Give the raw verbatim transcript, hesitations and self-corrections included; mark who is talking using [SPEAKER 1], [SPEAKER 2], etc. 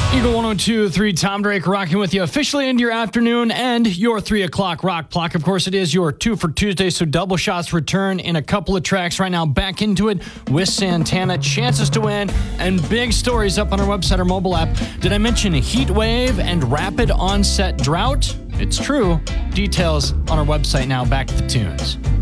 [SPEAKER 1] Eagle one oh two point three, Tom Drake rocking with you officially into your afternoon and your three o'clock rock block. Of course, it is your two for Tuesday, so double shots return in a couple of tracks right now. Back into it with Santana. Chances to win and big stories up on our website or mobile app. Did I mention a heat wave and rapid onset drought? It's true. Details on our website now. Back to the tunes.